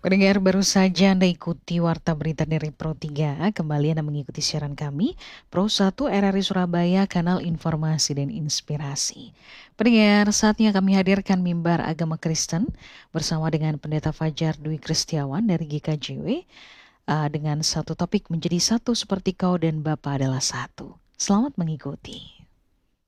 Pendengar, baru saja Anda ikuti Warta Berita dari Pro 3. Kembali Anda mengikuti siaran kami, Pro 1 RRI Surabaya, kanal informasi dan inspirasi. Pendengar, saatnya kami hadirkan mimbar agama Kristen bersama dengan Pendeta Fajar Dwi Kristiawan dari GKJW dengan satu topik menjadi satu seperti kau dan Bapa adalah satu. Selamat mengikuti.